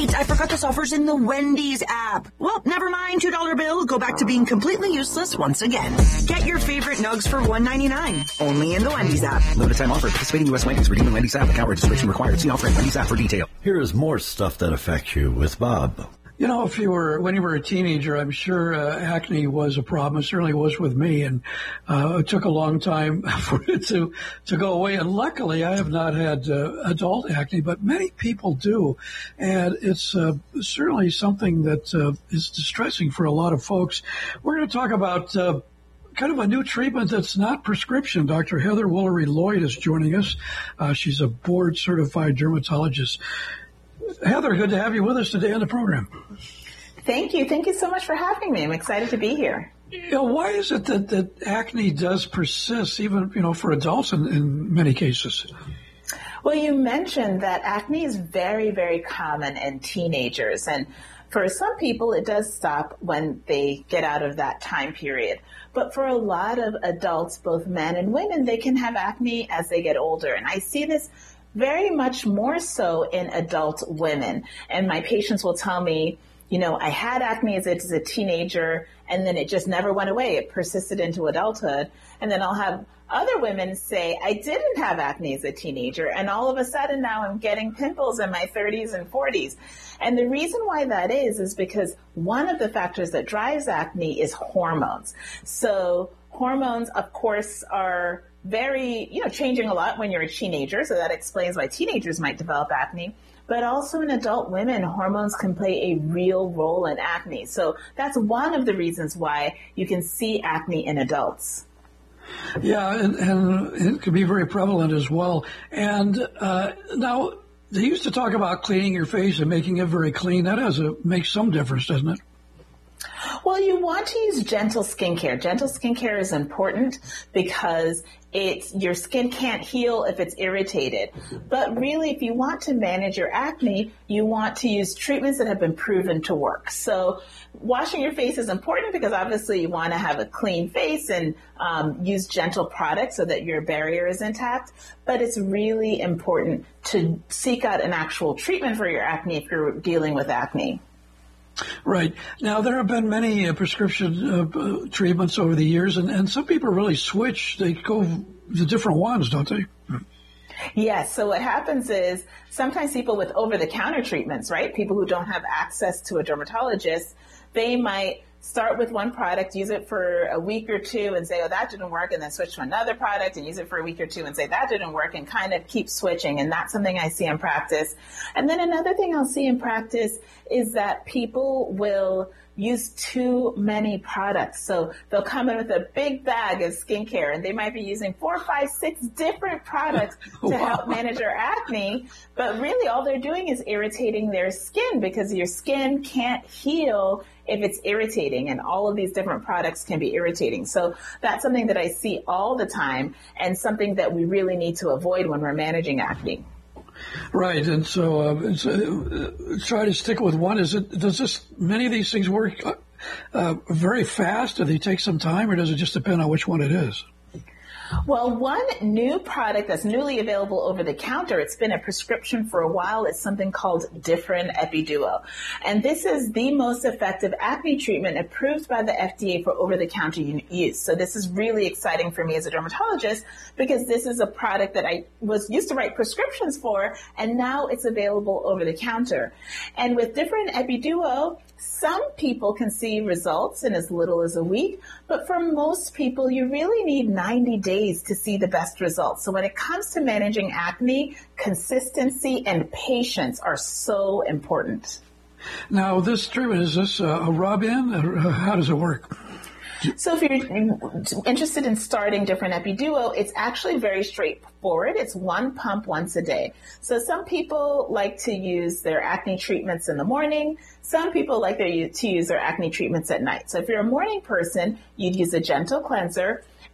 right. I forgot this offer's in the Wendy's app. Well, never mind. $2 bill. Go back to being completely useless once again. Get your favorite nugs for $1.99. Only in the Wendy's app. Limited time offer. Participating U.S. Wendy's. Redeeming Wendy's app. Account registration required. See offer at Wendy's app for detail. Here is more stuff that affects you with Bob. You know, when you were a teenager, I'm sure acne was a problem. It certainly was with me, and it took a long time for it to go away. And luckily, I have not had adult acne, but many people do, and it's certainly something that is distressing for a lot of folks. We're going to talk about kind of a new treatment that's not prescription. Dr. Heather Woolery Lloyd is joining us. She's a board-certified dermatologist. Heather, good to have you with us today on the program. Thank you. Thank you so much for having me. I'm excited to be here. You know, why is it that acne does persist, even, for adults in many cases? Well, you mentioned that acne is very, very common in teenagers. And for some people, it does stop when they get out of that time period. But for a lot of adults, both men and women, they can have acne as they get older. And I see this very much more so in adult women. And my patients will tell me, I had acne as a teenager, and then it just never went away. It persisted into adulthood. And then I'll have other women say, I didn't have acne as a teenager, and all of a sudden now I'm getting pimples in my 30s and 40s. And the reason why that is because one of the factors that drives acne is hormones. So hormones, of course, are very, changing a lot when you're a teenager. So that explains why teenagers might develop acne. But also in adult women, hormones can play a real role in acne. So that's one of the reasons why you can see acne in adults. Yeah, and it can be very prevalent as well. And now, they used to talk about cleaning your face and making it very clean. That makes some difference, doesn't it? Well, you want to use gentle skincare. Gentle skincare is important because your skin can't heal if it's irritated. But really, if you want to manage your acne, you want to use treatments that have been proven to work. So washing your face is important because obviously you want to have a clean face and use gentle products so that your barrier is intact. But it's really important to seek out an actual treatment for your acne if you're dealing with acne. Right. Now, there have been many prescription treatments over the years, and some people really switch. They go to different ones, don't they? Yes. So what happens is sometimes people with over-the-counter treatments, right, people who don't have access to a dermatologist, they might start with one product, use it for a week or two and say, oh, that didn't work, and then switch to another product and use it for a week or two and say that didn't work, and kind of keep switching. And that's something I see in practice. And then another thing I'll see in practice is that people will use too many products. So they'll come in with a big bag of skincare, and they might be using 4, 5, 6 different products to help manage their acne. But really all they're doing is irritating their skin, because your skin can't heal if it's irritating, and all of these different products can be irritating. So that's something that I see all the time, and something that we really need to avoid when we're managing acne. Right, and so try to stick with one. Does many of these things work very fast? Do they take some time, or does it just depend on which one it is? Well, one new product that's newly available over the counter, it's been a prescription for a while, is something called Differin Epiduo. And this is the most effective acne treatment approved by the FDA for over-the-counter use. So this is really exciting for me as a dermatologist, because this is a product that I was used to write prescriptions for, and now it's available over the counter. And with Differin Epiduo, some people can see results in as little as a week, but for most people, you really need 90 days to see the best results. So when it comes to managing acne, consistency and patience are so important. Now, this treatment, is this a rub-in, or how does it work? So if you're interested in starting Differin Epiduo, it's actually very straightforward. It's one pump once a day. So some people like to use their acne treatments in the morning. Some people like to use their acne treatments at night. So if you're a morning person, you'd use a gentle cleanser,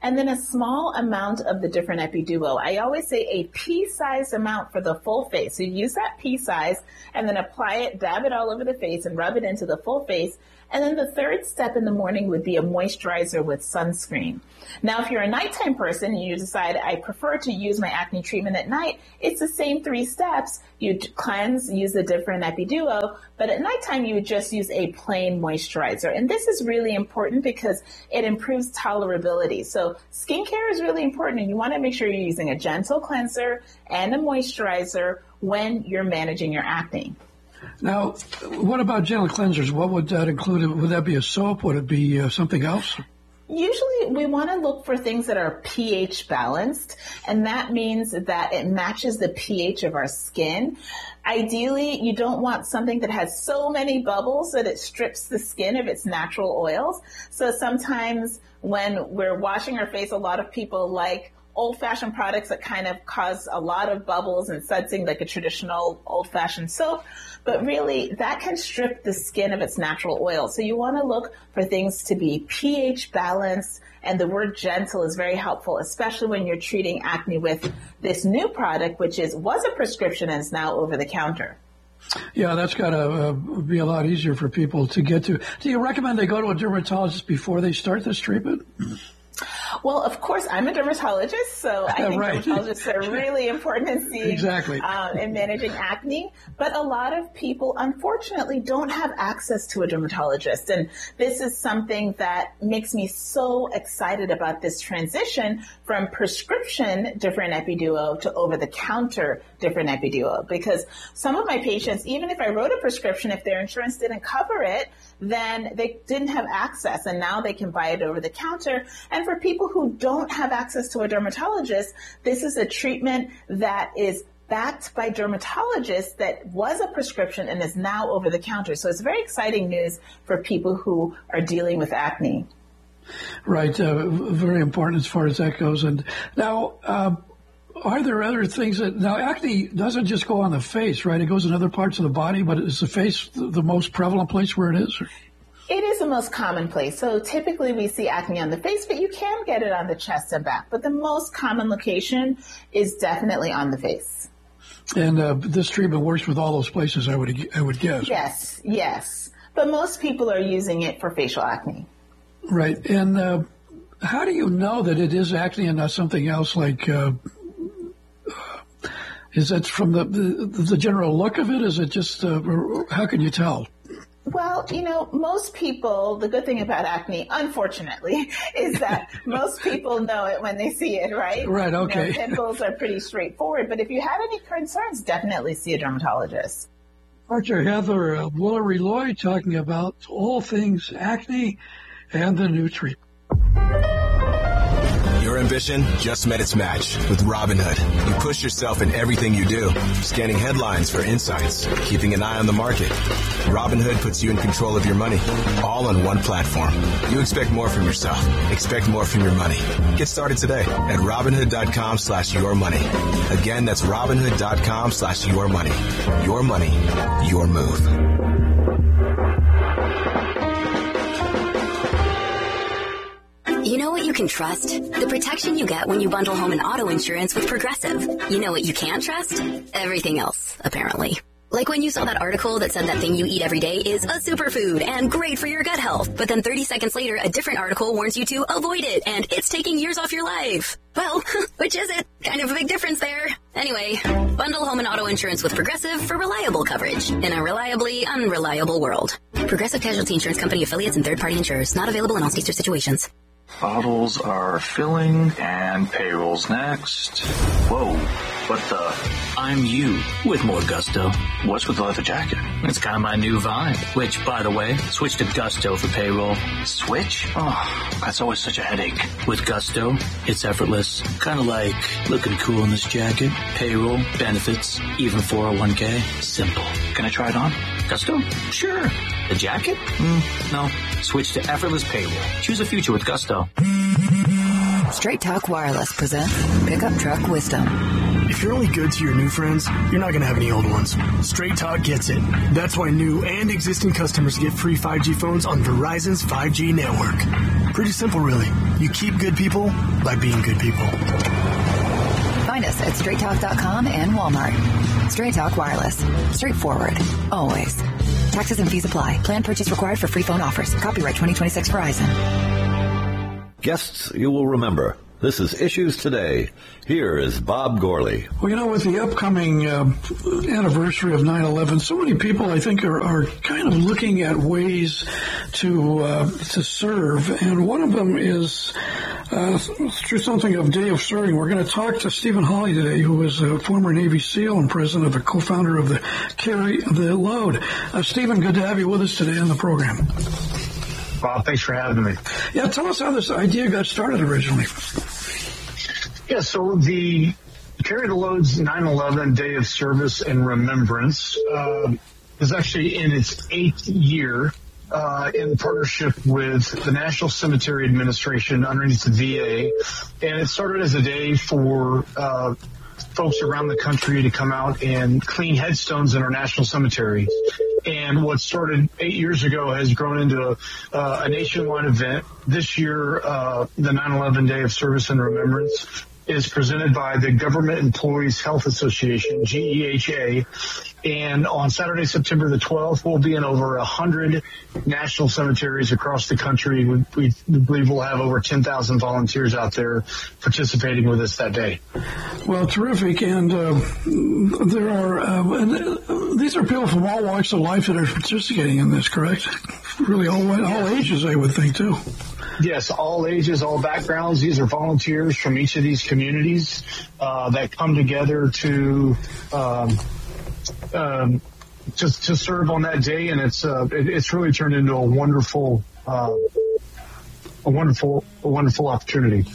and then a small amount of the Different Epiduo. I always say a pea-sized amount for the full face. So you use that pea size and then apply it, dab it all over the face and rub it into the full face. And then the third step in the morning would be a moisturizer with sunscreen. Now, if you're a nighttime person and you decide I prefer to use my acne treatment at night, it's the same 3 steps. You cleanse, use the Different Epiduo, but at nighttime you would just use a plain moisturizer. And this is really important because it improves tolerability. So skincare is really important, and you want to make sure you're using a gentle cleanser and a moisturizer when you're managing your acne. Now, what about gentle cleansers? What would that include? Would that be a soap? Would it be something else? Usually we want to look for things that are pH balanced, and that means that it matches the pH of our skin. Ideally, you don't want something that has so many bubbles that it strips the skin of its natural oils. So sometimes when we're washing our face, a lot of people like old-fashioned products that kind of cause a lot of bubbles and sudsing like a traditional old-fashioned soap. But really, that can strip the skin of its natural oil. So you want to look for things to be pH balanced, and the word gentle is very helpful, especially when you're treating acne with this new product, which was a prescription and is now over the counter. Yeah, that's got to be a lot easier for people to get to. Do you recommend they go to a dermatologist before they start this treatment? Well, of course, I'm a dermatologist, so I think dermatologists are really important in seeing in managing acne. But a lot of people, unfortunately, don't have access to a dermatologist. And this is something that makes me so excited about this transition from prescription Different Epiduo to over-the-counter Different Epiduo. Because some of my patients, even if I wrote a prescription, if their insurance didn't cover it, then they didn't have access, and now they can buy it over the counter. And for people who don't have access to a dermatologist, this is a treatment that is backed by dermatologists that was a prescription and is now over the counter. So it's very exciting news for people who are dealing with acne. Right. Very important as far as that goes. And now, are there other things now acne doesn't just go on the face, right? It goes in other parts of the body, but is the face the most prevalent place where it is? It is the most common place. So typically we see acne on the face, but you can get it on the chest and back. But the most common location is definitely on the face. And this treatment works with all those places, I would guess. Yes. But most people are using it for facial acne. Right. And how do you know that it is acne and not something else like... is that from the general look of it? Is it just, how can you tell? Well, most people, the good thing about acne, unfortunately, is that most people know it when they see it, right? Right, okay. Pimples are pretty straightforward, but if you have any concerns, definitely see a dermatologist. Dr. Heather Woolery-Lloyd talking about all things acne and the new treatment. Your ambition just met its match with Robinhood. You push yourself in everything you do, scanning headlines for insights, keeping an eye on the market. Robinhood puts you in control of your money, all on one platform. You expect more from yourself. Expect more from your money. Get started today at Robinhood.com/yourmoney. Again, that's Robinhood.com/yourmoney. Your money, your move. You know what you can trust? The protection you get when you bundle home and auto insurance with Progressive. You know what you can't trust? Everything else, apparently. Like when you saw that article that said that thing you eat every day is a superfood and great for your gut health. But then 30 seconds later, a different article warns you to avoid it and it's taking years off your life. Well, which is it? Kind of a big difference there. Anyway, bundle home and auto insurance with Progressive for reliable coverage in a reliably unreliable world. Progressive Casualty Insurance Company affiliates and third-party insurers. Not available in all states or situations. Bottles are filling and payroll's next. Whoa, what the? I'm you with more gusto. What's with the leather jacket? It's kind of my new vibe, which, by the way, switch to Gusto for payroll. Switch? Oh, that's always such a headache. With Gusto, it's effortless. Kind of like looking cool in this jacket, payroll, benefits, even 401k. Simple. Can I try it on? Gusto? Sure. The jacket? No. Switch to effortless payroll. Choose a future with Gusto. Straight Talk Wireless presents Pickup Truck Wisdom. If you're only good to your new friends, you're not going to have any old ones. Straight Talk gets it. That's why new and existing customers get free 5G phones on Verizon's 5G network. Pretty simple, really. You keep good people by being good people. Find us at straighttalk.com and Walmart. Straight Talk Wireless. Straightforward. Always. Taxes and fees apply. Plan purchase required for free phone offers. Copyright 2026 Verizon. Guests you will remember. This is Issues Today. Here is Bob Gourley. Well, with the upcoming anniversary of 9/11, so many people, I think, are kind of looking at ways to serve, and one of them is through something of Day of Serving. We're going to talk to Stephen Hawley today, who is a former Navy SEAL and president of the co-founder of the Carry the Load. Stephen, good to have you with us today on the program. Bob, thanks for having me. Yeah, tell us how this idea got started originally. Yeah, so the Carry the Load's 9/11 Day of Service and Remembrance is actually in its 8th year in partnership with the National Cemetery Administration underneath the VA. And it started as a day for folks around the country to come out and clean headstones in our national cemeteries. And what started 8 years ago has grown into a nationwide event. This year, the 9/11 Day of Service and Remembrance is presented by the Government Employees Health Association, GEHA. And on Saturday, September the 12th, we'll be in over 100 national cemeteries across the country. We believe we'll have over 10,000 volunteers out there participating with us that day. Well, terrific. And there are these are people from all walks of life that are participating in this, correct? Really all ages, I would think, too. Yes, all ages, all backgrounds. These are volunteers from each of these communities that come together to serve on that day, and it's really turned into a wonderful opportunity.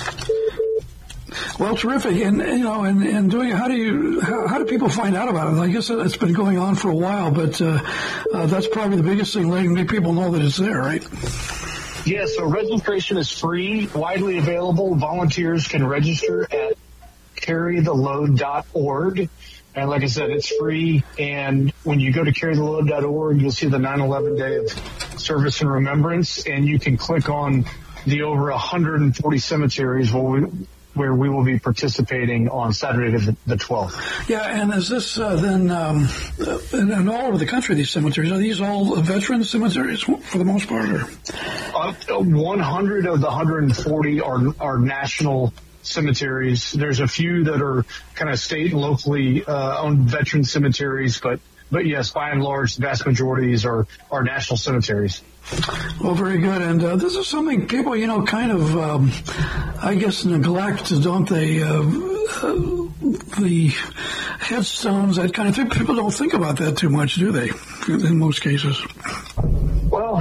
Well, terrific. And doing how do people find out about it? I guess it's been going on for a while, but that's probably the biggest thing, letting people know that it's there, right? Yeah, so registration is free, widely available. Volunteers can register at carrytheload.org. And like I said, it's free. And when you go to carrytheload.org, you'll see the 9/11 Day of Service and Remembrance. And you can click on the over 140 cemeteries where we will be participating on Saturday the 12th. Yeah, and is this then, and all over the country, these cemeteries, are these all veteran cemeteries for the most part? Or? 100 of the 140 are national cemeteries. There's a few that are kind of state and locally owned veteran cemeteries, but yes, by and large, the vast majorities are national cemeteries. Well, very good. And this is something people, kind of, I guess, neglect, don't they? The headstones, that kind of thing. People don't think about that too much, do they? In most cases. Well,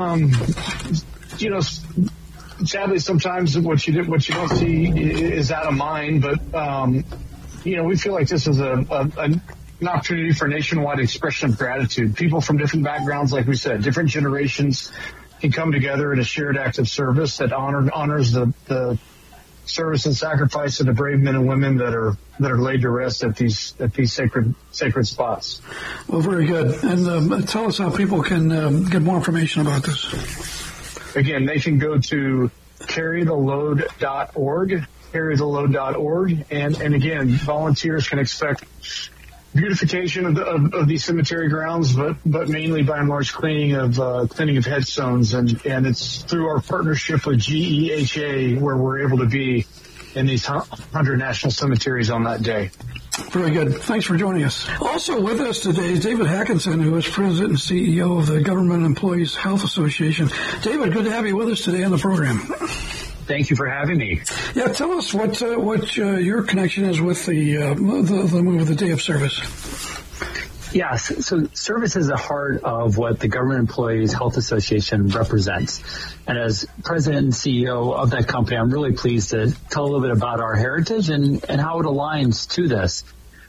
sadly, sometimes what you don't see is out of mind. But we feel like this is an opportunity for nationwide expression of gratitude. People from different backgrounds, like we said, different generations, can come together in a shared act of service that honors the service and sacrifice of the brave men and women that are laid to rest at these sacred spots. Well, very good. And tell us how people can get more information about this. Again, they can go to carrytheload.org, carrytheload.org, and again, volunteers can expect beautification of these cemetery grounds, but mainly by and large cleaning of headstones, and it's through our partnership with GEHA where we're able to be in these 100 national cemeteries on that day. Very good. Thanks for joining us. Also with us today is David Hackinson, who is President and CEO of the Government Employees Health Association. David, good to have you with us today on the program. Thank you for having me. Yeah, tell us what your connection is with the move of the Day of Service. Yes, so service is the heart of what the Government Employees Health Association represents. And as president and CEO of that company, I'm really pleased to tell a little bit about our heritage and how it aligns to this.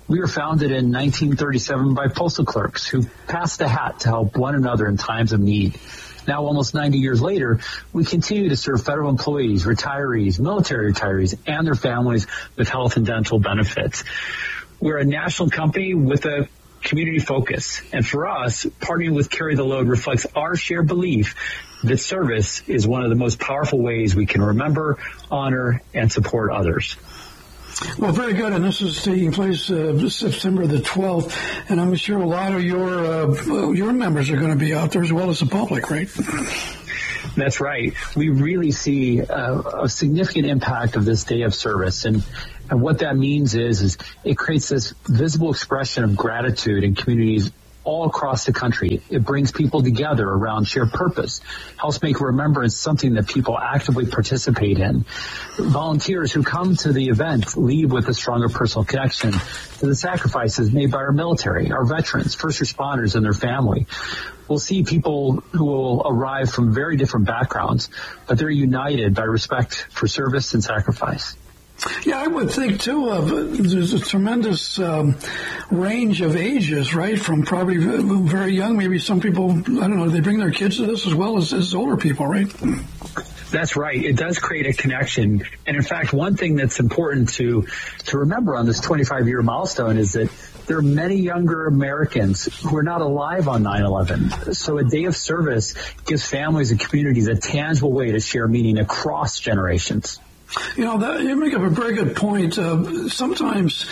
We were founded in 1937 by postal clerks who passed the hat to help one another in times of need. Now, almost 90 years later, we continue to serve federal employees, retirees, military retirees, and their families with health and dental benefits. We're a national company with a community focus. And for us, partnering with Carry the Load reflects our shared belief that service is one of the most powerful ways we can remember, honor, and support others. Well, very good, and this is taking place September the 12th, and I'm sure a lot of your members are going to be out there as well as the public, right? That's right. We really see a significant impact of this day of service, and what that means is it creates this visible expression of gratitude in communities all across the country. It brings people together around shared purpose, helps make remembrance something that people actively participate in. Volunteers who come to the event leave with a stronger personal connection to the sacrifices made by our military, our veterans, first responders, and their family. We'll see people who will arrive from very different backgrounds, but they're united by respect for service and sacrifice. Yeah, I would think, too, there's a tremendous range of ages, right, from probably very young, maybe some people, I don't know, they bring their kids to this as well as older people, right? That's right. It does create a connection. And in fact, one thing that's important to remember on this 25-year milestone is that there are many younger Americans who are not alive on 9/11. So a day of service gives families and communities a tangible way to share meaning across generations. You know, you make up a very good point. Sometimes,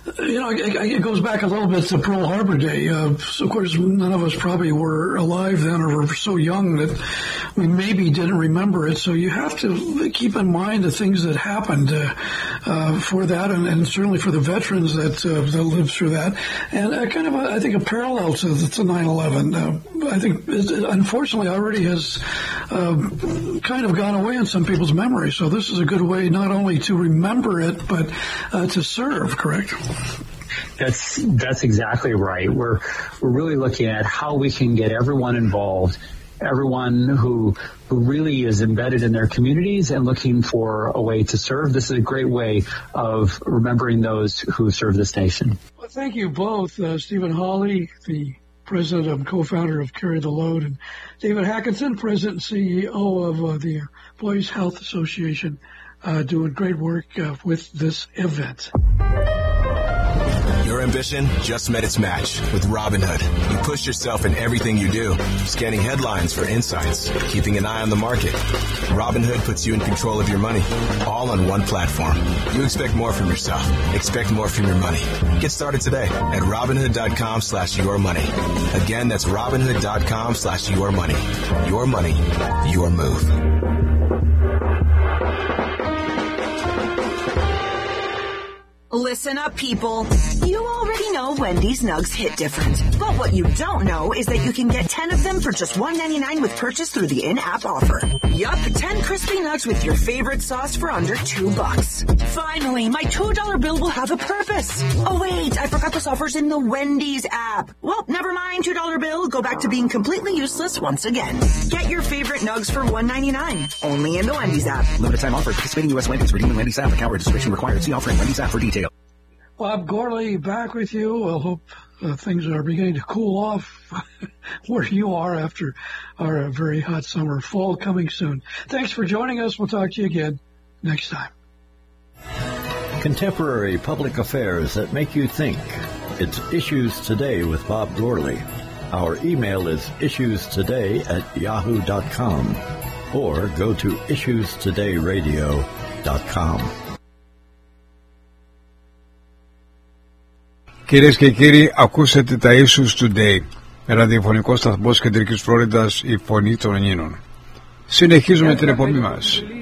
it goes back a little bit to Pearl Harbor Day. So of course, none of us probably were alive then or were so young that we maybe didn't remember it. So you have to keep in mind the things that happened for that, and certainly for the veterans that lived through that. And I think a parallel to 9/11. I think it unfortunately already has kind of gone away in some people's memory. So this is a good way not only to remember it, but to serve, correct? That's exactly right. We're really looking at how we can get everyone involved, everyone who really is embedded in their communities and looking for a way to serve. This is a great way of remembering those who serve this nation. Well, thank you both, Stephen Hawley, the president and co-founder of Carry the Load, and David Hackinson, president and CEO of the Employees Health Association, doing great work with this event. Your ambition just met its match with Robinhood. You push yourself in everything you do, scanning headlines for insights, keeping an eye on the market. Robinhood puts you in control of your money, all on one platform. You expect more from yourself. Expect more from your money. Get started today at Robinhood.com/yourmoney. Again, that's Robinhood.com/yourmoney. Your money, your move. Listen up, people. You already know Wendy's Nugs hit different. But what you don't know is that you can get 10 of them for just $1.99 with purchase through the in-app offer. Yup, 10 crispy nugs with your favorite sauce for under $2. Finally, my $2 bill will have a purpose. Oh, wait, I forgot this offer's in the Wendy's app. Well, never mind, $2 bill. Go back to being completely useless once again. Get your favorite nugs for $1.99. Only in the Wendy's app. Limited time offer. Participating U.S. Wendy's. Redeem in Wendy's app. Account registration required. See offer in Wendy's app for details. Bob Gourley back with you. I hope things are beginning to cool off where you are after our very hot summer. Fall coming soon. Thanks for joining us. We'll talk to you again next time. Contemporary public affairs that make you think. It's Issues Today with Bob Gourley. Our email is issuestoday@yahoo.com or go to issuestodayradio.com. Κυρίες και κύριοι, ακούσατε τα Issues Today, ραδιοφωνικό σταθμός Κεντρικής Φλόριδας, η φωνή των Ελλήνων. Συνεχίζουμε την εκπομπή μας.